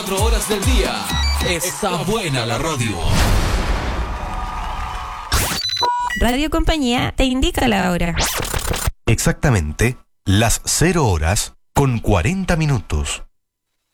24 horas del día. Está buena la radio. Radio Compañía te indica la hora. Exactamente las 0 horas con 40 minutos.